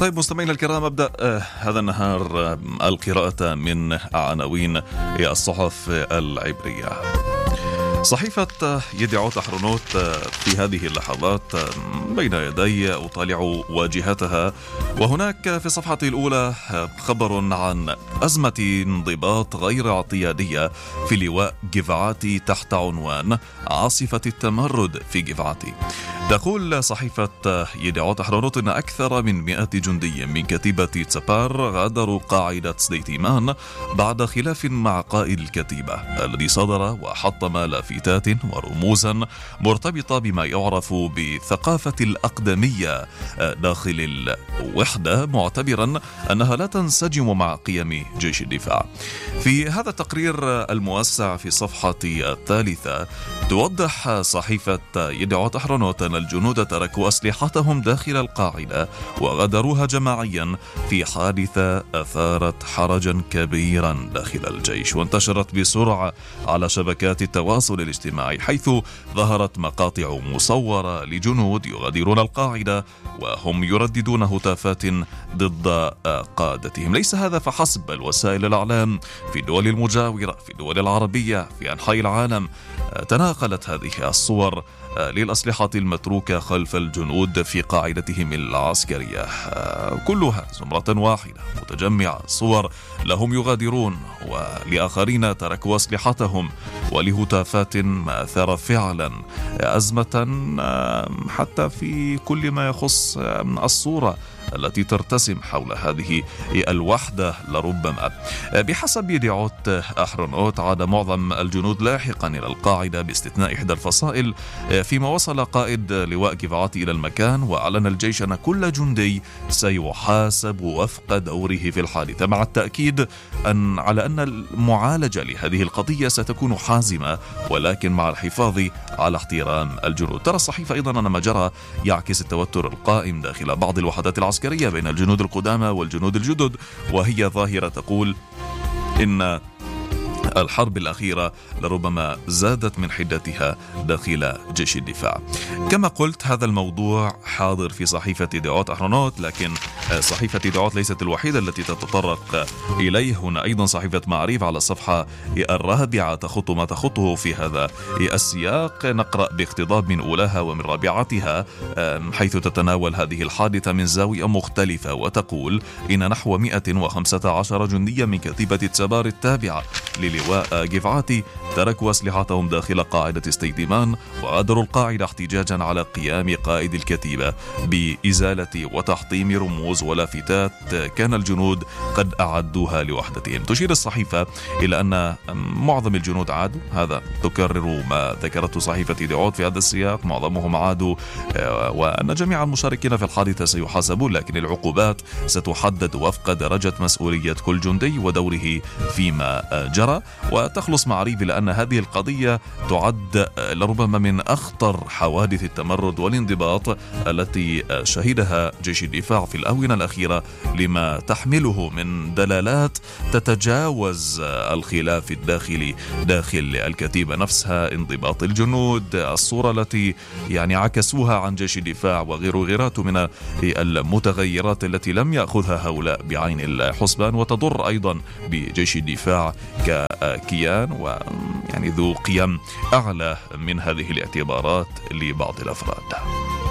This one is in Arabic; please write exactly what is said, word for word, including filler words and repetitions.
طيب مستمعينا الكرام، أبدأ آه هذا النهار آه القراءة من عناوين الصحف العبرية. صحيفة يدعوت أحرونوت في هذه اللحظات بين يدي أطالع واجهتها، وهناك في الصفحة الأولى خبر عن أزمة انضباط غير اعتيادية في لواء جيفعاتي تحت عنوان عاصفة التمرد في جيفعاتي. تقول صحيفة يدعوت أحرونوت أن أكثر من مئة جندي من كتيبة تسابار غادروا قاعدة سديتيمان بعد خلاف مع قائد الكتيبة الذي صدر وحطم لافتات ورموزا مرتبطة بما يعرف بثقافة الأقدمية داخل الوحدة، معتبرا أنها لا تنسجم مع قيم جيش الدفاع. في هذا التقرير الموسع في الصفحة الثالثة توضح صحيفة يدعوت أحرونوت أن الجنود تركوا أسلحتهم داخل القاعدة وغادروها جماعيا في حادثة أثارت حرجا كبيرا داخل الجيش، وانتشرت بسرعة على شبكات التواصل الاجتماعي، حيث ظهرت مقاطع مصورة لجنود يغادرون القاعدة وهم يرددون هتافات ضد قادتهم. ليس هذا فحسب، بل وسائل الإعلام في الدول المجاورة في الدول العربية في أنحاء العالم تناقلت هذه الصور للأسلحة المتروكة خلف الجنود في قاعدتهم العسكرية، كلها زمرة واحدة متجمعة، صور لهم يغادرون ولآخرين تركوا أسلحتهم، ولهتافات ما أثار فعلا أزمة حتى في كل ما يخص الصورة التي ترتسم حول هذه الوحدة. لربما بحسب يدعوت أحرونوت عاد معظم الجنود لاحقا إلى القاعدة باستثناء إحدى الفصائل، فيما وصل قائد لواء جيفعاتي إلى المكان وأعلن الجيش أن كل جندي سيحاسب وفق دوره في الحادثة، مع التأكيد أن على أن المعالجة لهذه القضية ستكون حازمة ولكن مع الحفاظ على احترام الجنود. ترى الصحيفة أيضا أن ما جرى يعكس التوتر القائم داخل بعض الوحدات العسكرية بين الجنود القدامى والجنود الجدد، وهي ظاهرة تقول إن الحرب الأخيرة لربما زادت من حدتها داخل جيش الدفاع. كما قلت هذا الموضوع حاضر في صحيفة يدعوت أحرونوت، لكن صحيفة يدعوت ليست الوحيدة التي تتطرق إليه. هنا أيضا صحيفة معريف على الصفحة الرابعة تخط ما تخطه في هذا السياق. نقرأ باقتضاب من أولاها ومن رابعتها، حيث تتناول هذه الحادثة من زاوية مختلفة، وتقول إن نحو مئة وخمسة عشر جنديا من كتيبة تسابار التابعة للواء جيفعاتي تركوا أسلحتهم داخل قاعدة ستيتيمان وغادروا القاعدة احتجاجا على قيام قائد الكتيبة بإزالة وتحطيم رموز ولافتات كان الجنود قد أعدوها لوحدتهم. تشير الصحيفة إلى أن معظم الجنود عادوا، هذا تكرر ما ذكرته صحيفة يدعوت في هذا السياق، معظمهم عادوا، وأن جميع المشاركين في الحادثة سيحاسبون، لكن العقوبات ستحدد وفق درجة مسؤولية كل جندي ودوره فيما جرى. وتخلص معريف لأن هذه القضية تعد لربما من أخطر حوادث التمرد والانضباط التي شهدها جيش الدفاع في الآونة الأخيرة، لما تحمله من دلالات تتجاوز الخلاف الداخلي داخل الكتيبة نفسها، انضباط الجنود، الصورة التي يعني عكسوها عن جيش الدفاع وغير غيراته من المتغيرات التي لم يأخذها هؤلاء بعين الحسبان، وتضر أيضا بجيش الدفاع ككيان ويعني ذو قيم أعلى من هذه الاعتبارات لبعض الأفراد.